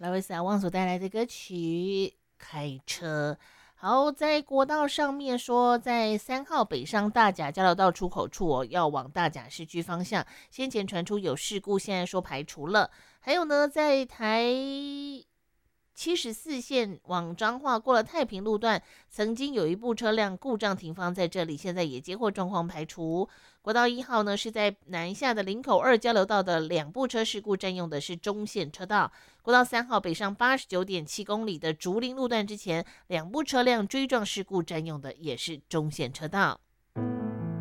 来维斯阿旺所带来的歌曲开车。好，在国道上面说，在3号北上大甲交流道出口处要往大甲市区方向，先前传出有事故，现在说排除了。还有呢，在台74线往彰化过了太平路段，曾经有一部车辆故障停放在这里，现在也接获状况排除。国道1号呢是在南下的林口2交流道的2部车事故，占用的是中线车道。国道3号北上89.7公里的竹林路段之前，2部车辆追撞事故，占用的也是中线车道。